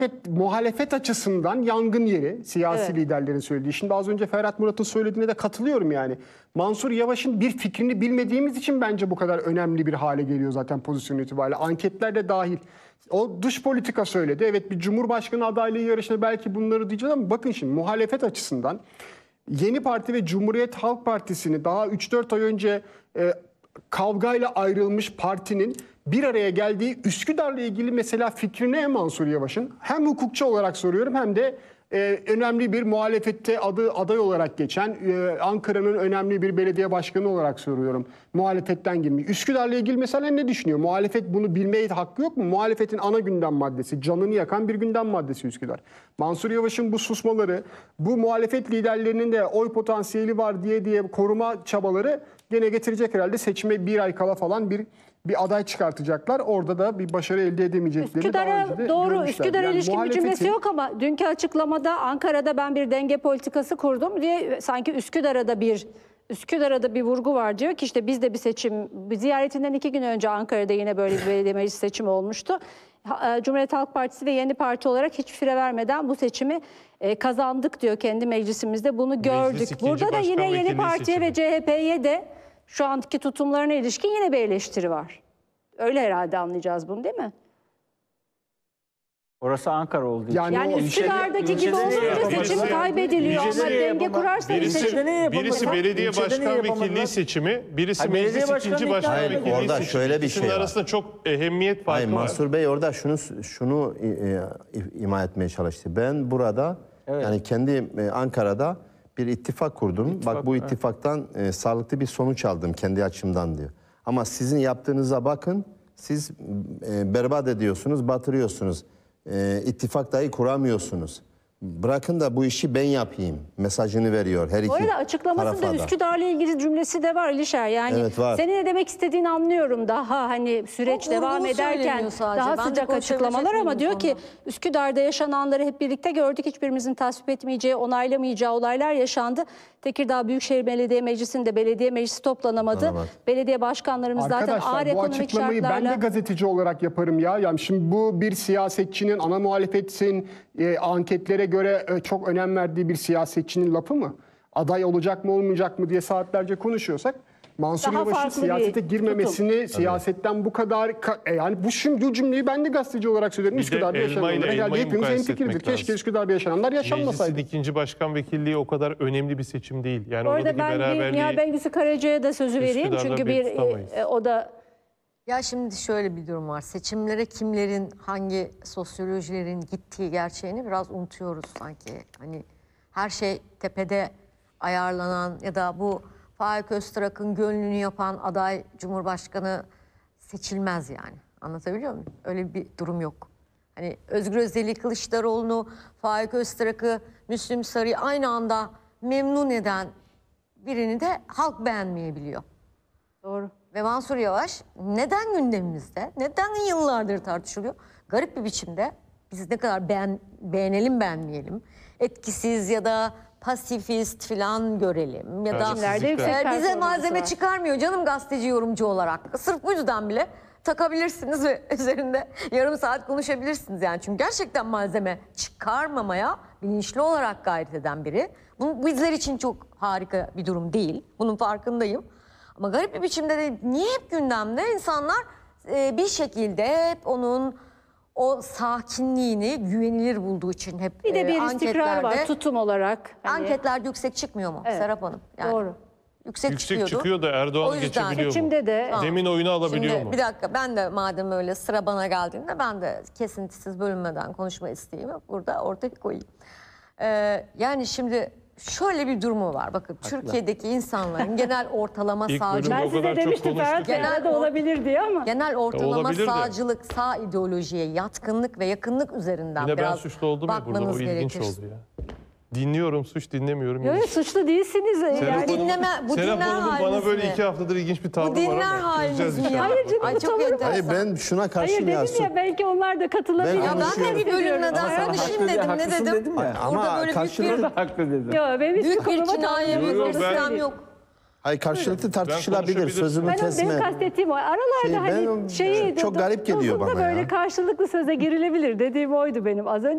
muhalefet açısından yangın yeri, siyasi liderlerin söylediği. Şimdi az önce Ferhat Murat'ın söylediğine de katılıyorum yani. Mansur Yavaş'ın bir fikrini bilmediğimiz için bence bu kadar önemli bir hale geliyor zaten pozisyon itibariyle. Anketler de dahil. O dış politika söyledi. Evet, bir Cumhurbaşkanı adaylığı yarışında belki bunları diyeceğiz ama bakın şimdi muhalefet açısından Yeni Parti ve Cumhuriyet Halk Partisi'ni daha 3-4 ay önce kavgayla ayrılmış partinin bir araya geldiği Üsküdar'la ilgili mesela fikri ne Mansur Yavaş'ın? Hem hukukçu olarak soruyorum hem de önemli bir muhalefette aday olarak geçen Ankara'nın önemli bir belediye başkanı olarak soruyorum. Muhalefetten girmiş. Üsküdar'la ilgili mesela ne düşünüyor? Muhalefet bunu bilmeye hakkı yok mu? Muhalefetin ana gündem maddesi, canını yakan bir gündem maddesi Üsküdar. Mansur Yavaş'ın bu susmaları, bu muhalefet liderlerinin de oy potansiyeli var diye koruma çabaları gene getirecek herhalde seçime bir ay kala falan bir aday çıkartacaklar. Orada da bir başarı elde edemeyeceklerini daha önce de Doğru, görmüşler. Üsküdar'a Yani ilişkin bir cümlesi yok ama dünkü açıklamada Ankara'da ben bir denge politikası kurdum diye sanki Üsküdar'da bir vurgu var, diyor ki işte biz de bir seçim, ziyaretinden 2 gün önce Ankara'da yine böyle bir belediye meclis seçimi olmuştu. Cumhuriyet Halk Partisi ve Yeni Parti olarak hiç fire vermeden bu seçimi kazandık diyor kendi meclisimizde, bunu gördük. Burada da yine Yeni Parti'ye ve CHP'ye de şu anki tutumlarına ilişkin yine bir eleştiri var. Öyle herhalde anlayacağız bunu, değil mi? Orası Ankara olduğu için. Yani Üsküdar'daki gibi olunca seçim kaybediliyor ama denge kurarsanız seçim. Birisi belediye başkan vekilliği seçimi, birisi meclis ikinci başkan vekilliği orada seçimi. şöyle bir İkisinin şey var. arasında çok ehemmiyet farkı var. Mansur Bey orada şunu ima etmeye çalıştı. Ben burada yani kendi Ankara'da bir ittifak kurdum. Bak bu ittifaktan sağlıklı bir sonuç aldım kendi açımdan diyor. Ama sizin yaptığınıza bakın, siz berbat ediyorsunuz, batırıyorsunuz. İttifak dahi kuramıyorsunuz. Bırakın da bu işi ben yapayım mesajını veriyor her iki Bu arada açıklamasında Üsküdar'la ilgili cümlesi de var Alişer. Yani evet, var. senin ne demek istediğini anlıyorum, daha hani süreç devam ederken daha sıcak açıklamalar ama diyor ki Üsküdar'da yaşananları hep birlikte gördük. Hiçbirimizin tasvip etmeyeceği, onaylamayacağı olaylar yaşandı. Tekirdağ Büyükşehir Belediye Meclisi'nde belediye meclisi toplanamadı. Belediye başkanlarımız zaten ağır ekonomik bu açıklamayı ben de gazeteci olarak yaparım ya. Yani şimdi bu bir siyasetçinin, ana muhalefetin anketlere göre çok önem verdiği bir siyasetçinin lafı mı? Aday olacak mı olmayacak mı diye saatlerce konuşuyorsak Mansur Yavaş'ın siyasete girmemesini, siyasetten bu kadar yani bu cümleyi ben de gazeteci olarak söylerim. Üsküdar'da yaşananlara geldi. Hepimiz hemfikirdir. Keşke Üsküdar'da yaşananlar yaşanmasaydı. Meclisin ikinci başkan vekilliği o kadar önemli bir seçim değil. Yani orada ben Nihal Bengüsü Karaca'ya da sözü vereyim. Çünkü o da... Ya şimdi şöyle bir durum var. Seçimlere kimlerin, hangi sosyolojilerin gittiği gerçeğini biraz unutuyoruz sanki. Hani her şey tepede ayarlanan ya da bu Faik Öztrak'ın gönlünü yapan aday Cumhurbaşkanı seçilmez yani. Anlatabiliyor muyum? Öyle bir durum yok. Hani Özgür Özel'i, Kılıçdaroğlu'nu, Faik Öztrak'ı, Müslüm Sarı'yı aynı anda memnun eden birini de halk beğenmeyebiliyor. Doğru. Ve Mansur Yavaş neden gündemimizde, neden yıllardır tartışılıyor? Garip bir biçimde biz ne kadar beğenelim beğenmeyelim, etkisiz ya da pasifist falan görelim ya da bize malzeme çıkarmıyor canım gazeteci yorumcu olarak. Sırf bu yüzden bile takabilirsiniz ve üzerinde yarım saat konuşabilirsiniz yani. Çünkü gerçekten malzeme çıkarmamaya bilinçli olarak gayret eden biri. Bu bizler için çok harika bir durum değil. Bunun farkındayım. Ama garip bir biçimde de niye hep gündemde insanlar bir şekilde hep onun o sakinliğini güvenilir bulduğu için hep bir de bir istikrar var tutum olarak. Anketlerde yüksek çıkmıyor mu Serap Hanım? Yani doğru. Yüksek çıkıyor da Erdoğan'ı geçebiliyor mu? Seçimde de Zemin oyunu alabiliyor mu? Bir dakika, ben de madem öyle sıra bana geldiğinde ben de kesintisiz bölünmeden konuşma isteğimi burada ortaya koyayım. Yani şimdi şöyle bir durumu var. Bakın Türkiye'deki insanların genel ortalama sağcılık. Ben size demiştim Ferhat olabilir diye ama. Genel ortalama sağcılık, sağ ideolojiye yatkınlık ve yakınlık üzerinden yine biraz ben suçlu oldum ya burada. O ilginç oldu ya. Dinliyorum, suç dinlemiyorum. Yok, suçlu değilsiniz. Bu Serap dinler Hanım'ın bana böyle mi? 2 haftadır ilginç bir tavrı var. Bu dinler haliniz mi ya? Hayır canım, çok enteresan. Hayır ben şuna karşıyım ya. Dedim ya belki onlar da katılabilir. Ben de bir bölünmeden konuşayım dedim. Ne dedim? Ama karşılıklı haklı dedim. Yok, büyük bir kinaye bir sistem yok. Hayır karşılıklı tartışılabilir. Sözümü kesme. Benim kastettiğim o. Aralarda Çok garip geliyor bana böyle karşılıklı söze girilebilir dediğim oydu benim az önce.